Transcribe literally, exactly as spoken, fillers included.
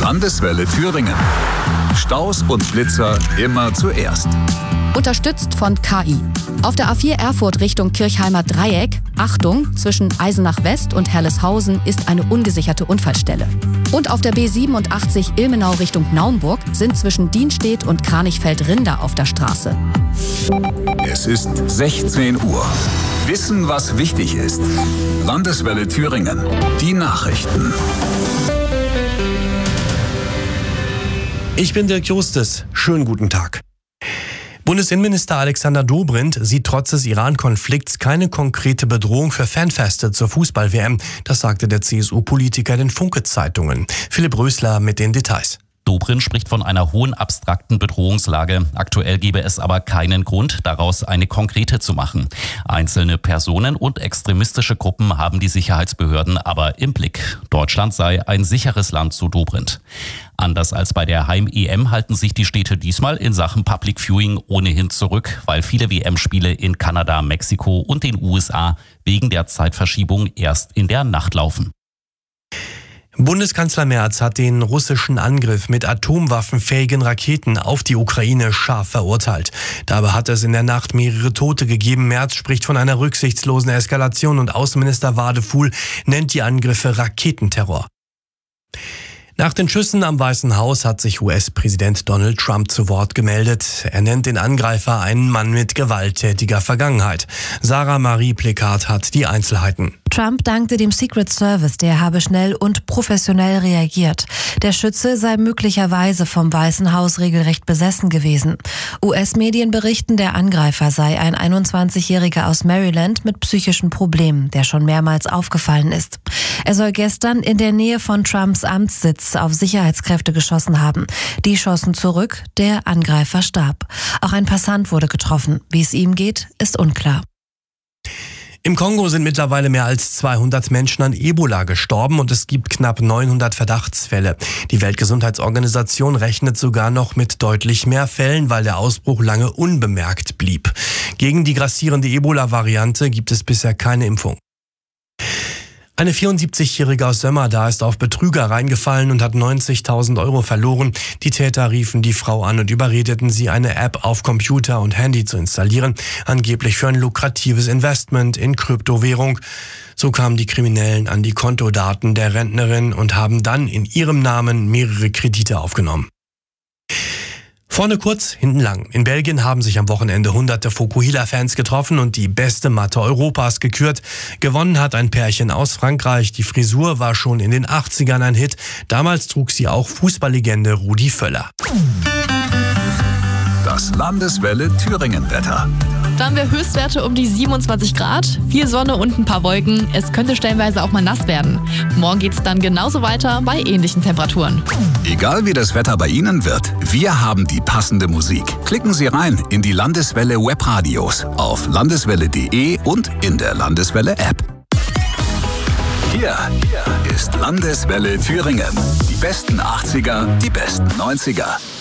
Landeswelle Thüringen. Staus und Blitzer immer zuerst. Unterstützt von K I. Auf der A vier Erfurt Richtung Kirchheimer Dreieck, Achtung, zwischen Eisenach West und Herleshausen ist eine ungesicherte Unfallstelle. Und auf der B siebenundachtzig Ilmenau Richtung Naumburg sind zwischen Dienstedt und Kranichfeld-Rinder auf der Straße. Es ist sechzehn Uhr. Wissen, was wichtig ist. Landeswelle Thüringen. Die Nachrichten. Ich bin Dirk Justus. Schönen guten Tag. Bundesinnenminister Alexander Dobrindt sieht trotz des Iran-Konflikts keine konkrete Bedrohung für Fanfeste zur Fußball-W M. Das sagte der C S U-Politiker den Funke-Zeitungen. Philipp Rösler mit den Details. Dobrindt spricht von einer hohen abstrakten Bedrohungslage. Aktuell gebe es aber keinen Grund, daraus eine konkrete zu machen. Einzelne Personen und extremistische Gruppen haben die Sicherheitsbehörden aber im Blick. Deutschland sei ein sicheres Land, so Dobrindt. Anders als bei der Heim-E M halten sich die Städte diesmal in Sachen Public Viewing ohnehin zurück, weil viele W M-Spiele in Kanada, Mexiko und den U S A wegen der Zeitverschiebung erst in der Nacht laufen. Bundeskanzler Merz hat den russischen Angriff mit atomwaffenfähigen Raketen auf die Ukraine scharf verurteilt. Dabei hat es in der Nacht mehrere Tote gegeben. Merz spricht von einer rücksichtslosen Eskalation und Außenminister Wadefuhl nennt die Angriffe Raketenterror. Nach den Schüssen am Weißen Haus hat sich U S-Präsident Donald Trump zu Wort gemeldet. Er nennt den Angreifer einen Mann mit gewalttätiger Vergangenheit. Sarah Marie Plekat hat die Einzelheiten. Trump dankte dem Secret Service, der habe schnell und professionell reagiert. Der Schütze sei möglicherweise vom Weißen Haus regelrecht besessen gewesen. U S-Medien berichten, der Angreifer sei ein einundzwanzigjähriger aus Maryland mit psychischen Problemen, der schon mehrmals aufgefallen ist. Er soll gestern in der Nähe von Trumps Amtssitz auf Sicherheitskräfte geschossen haben. Die schossen zurück, der Angreifer starb. Auch ein Passant wurde getroffen. Wie es ihm geht, ist unklar. Im Kongo sind mittlerweile mehr als zweihundert Menschen an Ebola gestorben und es gibt knapp neunhundert Verdachtsfälle. Die Weltgesundheitsorganisation rechnet sogar noch mit deutlich mehr Fällen, weil der Ausbruch lange unbemerkt blieb. Gegen die grassierende Ebola-Variante gibt es bisher keine Impfung. Eine vierundsiebzigjährige aus Sömmerda ist auf Betrüger reingefallen und hat neunzigtausend Euro verloren. Die Täter riefen die Frau an und überredeten sie, eine App auf Computer und Handy zu installieren, angeblich für ein lukratives Investment in Kryptowährung. So kamen die Kriminellen an die Kontodaten der Rentnerin und haben dann in ihrem Namen mehrere Kredite aufgenommen. Vorne kurz, hinten lang. In Belgien haben sich am Wochenende hunderte Fokuhila-Fans getroffen und die beste Matte Europas gekürt. Gewonnen hat ein Pärchen aus Frankreich. Die Frisur war schon in den achtzigern ein Hit. Damals trug sie auch Fußballlegende Rudi Völler. Das Landeswelle Thüringen-Wetter. Da haben wir Höchstwerte um die siebenundzwanzig Grad, viel Sonne und ein paar Wolken. Es könnte stellenweise auch mal nass werden. Morgen geht's dann genauso weiter bei ähnlichen Temperaturen. Egal wie das Wetter bei Ihnen wird, wir haben die passende Musik. Klicken Sie rein in die Landeswelle Webradios auf landeswelle punkt de und in der Landeswelle App. Hier ist Landeswelle Thüringen. Die besten achtziger, die besten neunziger.